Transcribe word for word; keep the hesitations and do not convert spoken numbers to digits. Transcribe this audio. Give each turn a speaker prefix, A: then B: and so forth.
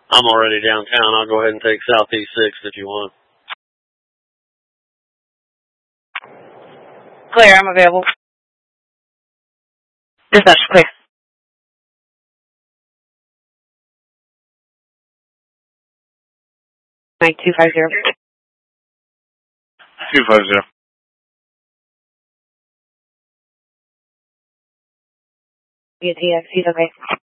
A: I'm already downtown. I'll go ahead and take Southeast sixth if you want.
B: Clear, I'm available. Dispatch, clear. nine two five zero.
C: two five zero.
B: B T X, he's okay.